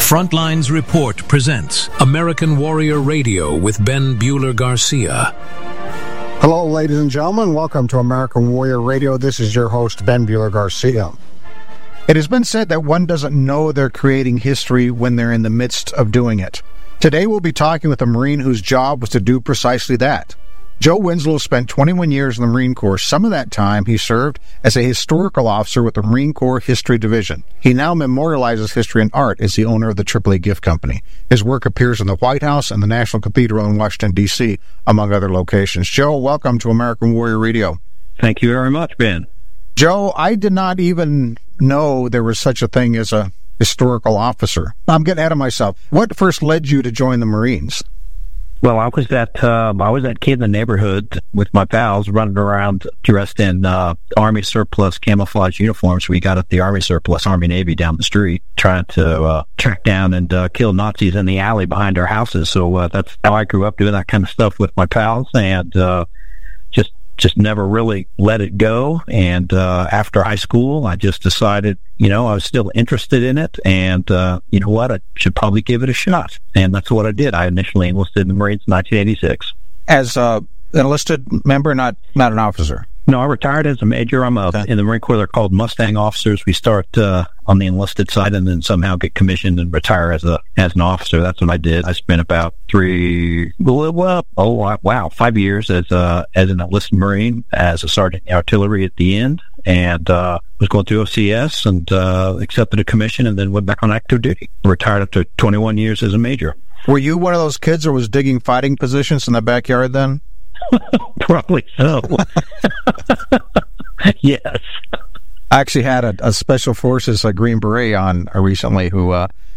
Frontlines Report presents American Warrior Radio with Ben Bueller-Garcia. Hello, ladies and gentlemen. Welcome to American Warrior Radio. This is your host, Ben Bueller-Garcia. It has been said that one doesn't know they're creating history when they're in the midst of doing it. Today we'll be talking with a Marine whose job was to do precisely that. Joe Winslow spent 21 years in the Marine Corps. Some of that time he served as a historical officer with the Marine Corps History Division. He now memorializes history and art as the owner of the AAA Gift Company. His work appears in the White House and the National Cathedral in Washington, D.C., among other locations. Joe, welcome to American Warrior Radio. Thank you very much, Ben. Joe, I did not even know there was such a thing as a historical officer. I'm getting ahead of myself. What first led you to join the Marines? Well, I was that kid in the neighborhood with my pals running around dressed in Army surplus camouflage uniforms. We got at the Army surplus Army Navy down the street, trying to track down and kill Nazis in the alley behind our houses. So that's how I grew up, doing that kind of stuff with my pals, and just never really let it go. And after high school, I just decided, I was still interested in it, and you know what, I should probably give it a shot. And that's what I did. I initially enlisted in the Marines in 1986. As an enlisted member, not an officer? No, I retired as a major. I'm in the Marine Corps. They're called Mustang officers. We start on the enlisted side and then somehow get commissioned and retire as an officer. That's what I did. I spent about 5 years as an enlisted Marine, as a sergeant in artillery at the end, and was going through OCS and accepted a commission and then went back on active duty. Retired after 21 years as a major. Were you one of those kids that was digging fighting positions in the backyard then? Probably so. Yes. I actually had a Special Forces Green Beret on recently who,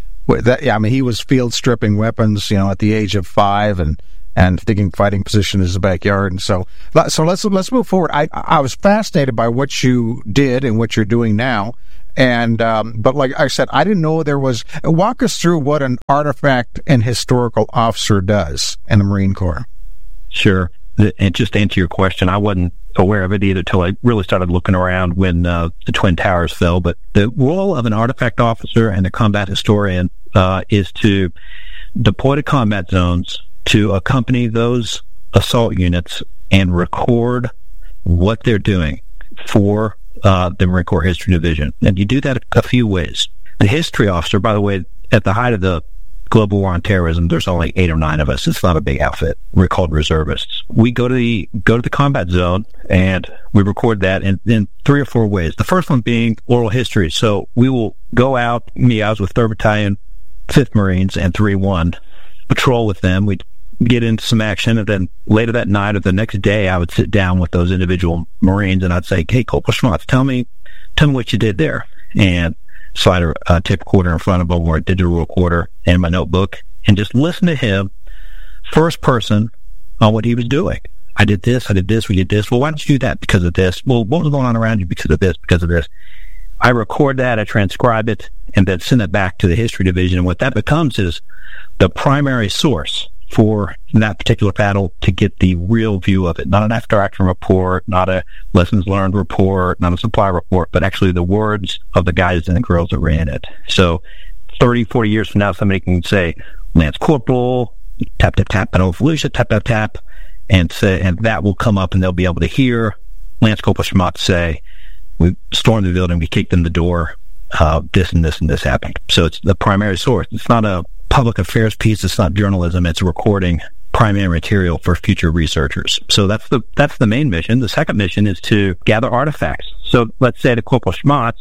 he was field stripping weapons, at the age of 5 and digging fighting position in his backyard. And so let's move forward. I was fascinated by what you did and what you're doing now. And, but like I said, I didn't know there was, walk us through what an artifact and historical officer does in the Marine Corps. Sure. And just to answer your question, I wasn't aware of it either till I really started looking around when the Twin Towers fell. But the role of an artifact officer and a combat historian is to deploy to combat zones, to accompany those assault units and record what they're doing for the Marine Corps History Division. And you do that a few ways. The history officer, by the way, at the height of the global war on terrorism, there's only 8 or 9 of us. It's not a big outfit. We're called reservists. We go to the combat zone and we record that in 3 or 4 ways. The first one being oral history. So we will go out. I was with 3rd Battalion, 5th Marines, and 3-1, patrol with them. We'd get into some action, and then later that night or the next day, I would sit down with those individual Marines and I'd say, "Hey, Corporal Schmatz, tell me what you did there." And slide a tape recorder in front of him or a digital recorder and my notebook and just listen to him first person on what he was doing. I did this, we did this. Well, why did you do that? Because of this. Well, what was going on around you? Because of this, because of this. I record that, I transcribe it, and then send it back to the History Division. And what that becomes is the primary source for that particular battle to get the real view of it. Not an after-action report, not a lessons learned report, not a supply report, but actually the words of the guys and the girls that were in it. So 30, 40 years from now, somebody can say, Lance Corporal, tap, tap, tap, Battle of Fallujah, tap, tap, tap, and that will come up and they'll be able to hear Lance Corporal Schmatz say, "We stormed the building, we kicked in the door, this and this and this happened." So it's the primary source. It's not a public affairs piece. It's not journalism. It's recording primary material for future researchers. So that's the main mission. The second mission is to gather artifacts. So let's say the Corporal Schmatz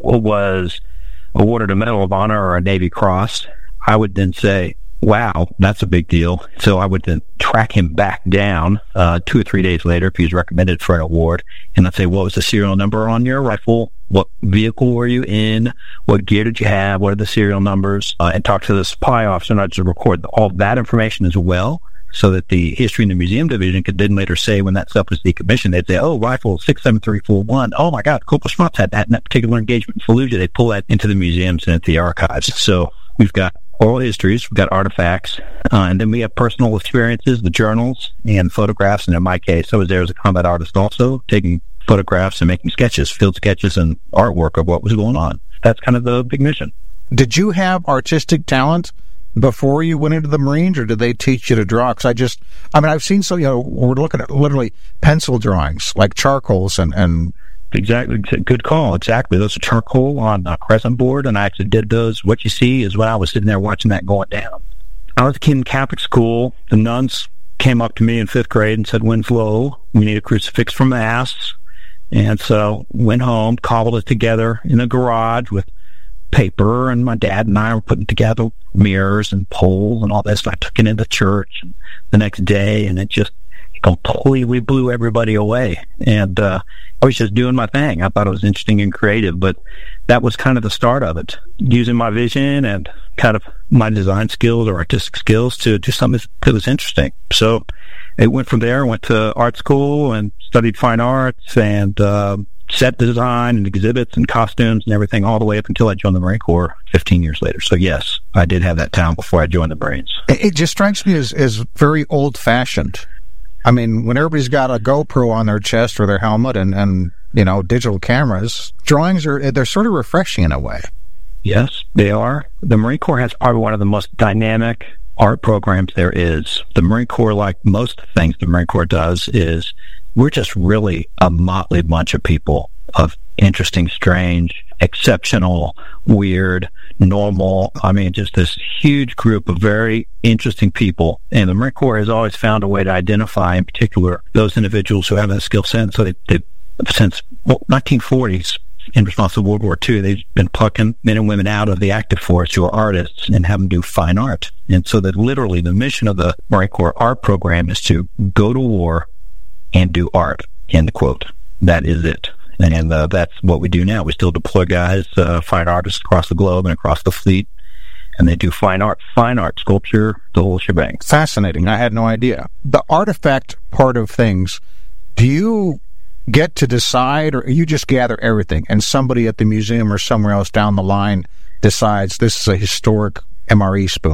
was awarded a Medal of Honor or a Navy Cross. I would then say, "Wow, that's a big deal." So I would then track him back down 2 or 3 days later if he was recommended for an award, and I'd say, "What was the serial number on your rifle? What vehicle were you in? What gear did you have? What are the serial numbers?" And talk to the supply officer, and I'd just record all that information as well, so that the History and the Museum Division could then later say, when that stuff was decommissioned, they'd say, "Oh, rifle 67341. Oh my God, Corporal Schmatz had that in that particular engagement in Fallujah." They pull that into the museums and into the archives. So we've got oral histories, we've got artifacts, and then we have personal experiences, the journals, and photographs. And in my case, I was there as a combat artist also, taking photographs and making sketches, field sketches and artwork of what was going on. That's kind of the big mission. Did you have artistic talent before you went into the Marines, or did they teach you to draw? Because I've seen we're looking at literally pencil drawings, like charcoals and Exactly. Good call. Exactly. Those are charcoal on a crescent board, and I actually did those. What you see is when I was sitting there watching that going down. I was a kid in Catholic school. The nuns came up to me in 5th grade and said, Winslow, we need a crucifix for Mass. And so went home, cobbled it together in a garage with paper, and my dad and I were putting together mirrors and poles and all this. And I took it into church the next day, and it just completely blew everybody away. And I was just doing my thing. I thought it was interesting and creative, but that was kind of the start of it, using my vision and kind of my design skills or artistic skills to do something that was interesting. So it went from there. I went to art school and studied fine arts and set design and exhibits and costumes and everything, all the way up until I joined the Marine Corps 15 years later. So yes, I did have that talent before I joined the Marines. It just strikes me as very old-fashioned. I mean, when everybody's got a GoPro on their chest or their helmet and digital cameras, drawings they're sort of refreshing in a way. Yes, they are. The Marine Corps has probably one of the most dynamic art programs there is. The Marine Corps, like most things the Marine Corps does, is we're just really a motley bunch of people of interesting, strange, exceptional, weird, normal. I mean, just this huge group of very interesting people. And the Marine Corps has always found a way to identify, in particular, those individuals who have that skill set. So they've since 1940s, in response to World War II, they've been plucking men and women out of the active force who are artists and have them do fine art. And so that literally the mission of the Marine Corps art program is to go to war and do art, end quote. That is it. And that's what we do now. We still deploy guys, fine artists across the globe and across the fleet, and they do fine art, sculpture, the whole shebang. Fascinating. I had no idea. The artifact part of things, do you get to decide, or you just gather everything and somebody at the museum or somewhere else down the line decides this is a historic MRE spoon?